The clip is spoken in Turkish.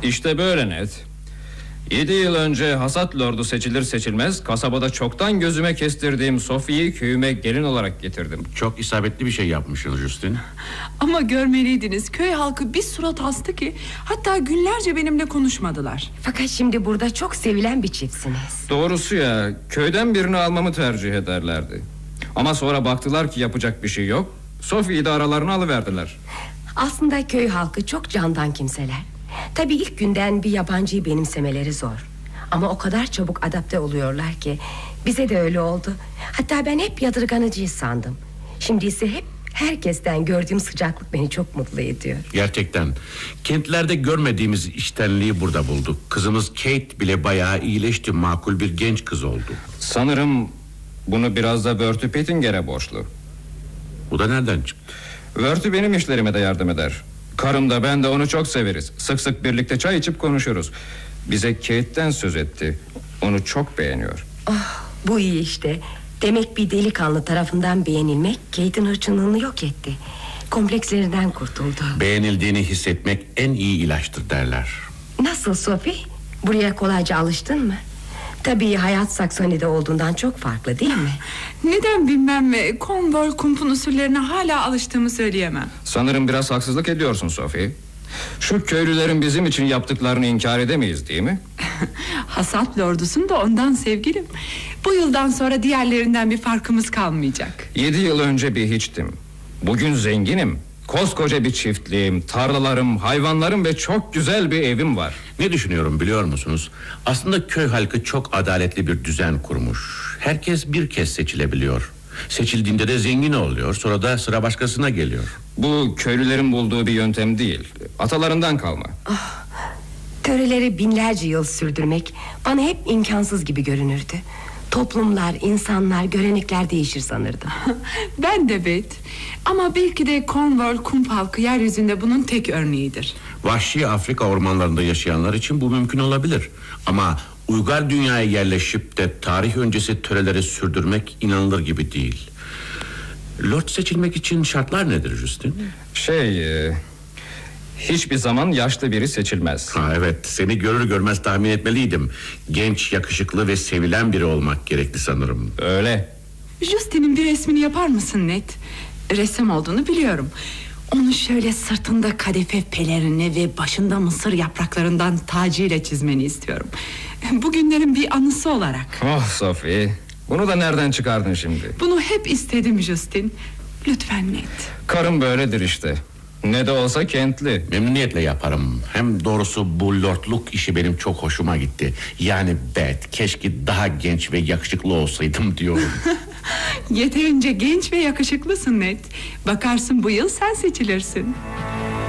İşte böyle net. 7 yıl önce hasat lordu seçilir seçilmez kasabada çoktan gözüme kestirdiğim Sophie'yi köyüme gelin olarak getirdim. Çok isabetli bir şey yapmışsın Justin. Ama görmeliydiniz, köy halkı bir surat astı ki hatta günlerce benimle konuşmadılar. Fakat şimdi burada çok sevilen bir çiftsiniz. Doğrusu ya, köyden birini almamı tercih ederlerdi. Ama sonra baktılar ki yapacak bir şey yok, Sophie'yi de aralarına alıverdiler. Aslında köy halkı çok candan kimseler. Tabii ilk günden bir yabancıyı benimsemeleri zor. Ama o kadar çabuk adapte oluyorlar ki bize de öyle oldu. Hatta ben hep yadırganıcıyı sandım. Şimdi ise hep herkesten gördüğüm sıcaklık beni çok mutlu ediyor. Gerçekten kentlerde görmediğimiz içtenliği burada bulduk. Kızımız Kate bile bayağı iyileşti. Makul bir genç kız oldu. Sanırım bunu biraz da Bertie Pettinger'e borçlu. Bu da nereden çıktı? Bertie benim işlerime de yardım eder. Karım da ben de onu çok severiz. Sık sık birlikte çay içip konuşuruz. Bize Kate'den söz etti. Onu çok beğeniyor. Oh, bu iyi işte. Demek bir delikanlı tarafından beğenilmek Kate'in hırçınlığını yok etti. Komplekslerinden kurtuldu. Beğenildiğini hissetmek en iyi ilaçtır derler. Nasıl Sophie? Buraya kolayca alıştın mı? Tabii hayat Saksoni'de olduğundan çok farklı değil mi? Neden bilmem, Cornwall kumpun usullerine hala alıştığımı söyleyemem. Sanırım biraz haksızlık ediyorsun Sophie. Şu köylülerin bizim için yaptıklarını inkar edemeyiz değil mi? Hasat lordusun da ondan sevgilim. Bu yıldan sonra diğerlerinden bir farkımız kalmayacak. 7 yıl önce bir hiçtim. Bugün zenginim. Koskoca bir çiftliğim, tarlalarım, hayvanlarım ve çok güzel bir evim var. Ne düşünüyorum biliyor musunuz? Aslında köy halkı çok adaletli bir düzen kurmuş. Herkes bir kez seçilebiliyor. Seçildiğinde de zengin oluyor. Sonra da sıra başkasına geliyor. Bu köylülerin bulduğu bir yöntem değil. Atalarından kalma. Töreleri binlerce yıl sürdürmek bana hep imkansız gibi görünürdü. Toplumlar, insanlar, görenekler değişir sanırdım. Ben de Bet. Ama belki de Cornwall kump halkı yeryüzünde bunun tek örneğidir. Vahşi Afrika ormanlarında yaşayanlar için bu mümkün olabilir. Ama uygar dünyaya yerleşip de tarih öncesi töreleri sürdürmek inanılır gibi değil. Lord seçilmek için şartlar nedir Justin? Hiçbir zaman yaşlı biri seçilmez. Ha, evet, seni görür görmez tahmin etmeliydim. Genç, yakışıklı ve sevilen biri olmak gerekli sanırım. Öyle. Justin'in bir resmini yapar mısın Ned? Ressam olduğunu biliyorum. Onu şöyle sırtında kadife pelerini ve başında mısır yapraklarından tacıyla çizmeni istiyorum. Bugünlerin bir anısı olarak. Oh Sophie, bunu da nereden çıkardın şimdi? Bunu hep istedim Justin. Lütfen Ned. Karım böyledir işte. Ne de olsa kentli. Memnuniyetle yaparım. Hem doğrusu bu lordluk işi benim çok hoşuma gitti. Yani Beth, keşke daha genç ve yakışıklı olsaydım diyorum. Yeterince genç ve yakışıklısın Ned. Bakarsın bu yıl sen seçilirsin.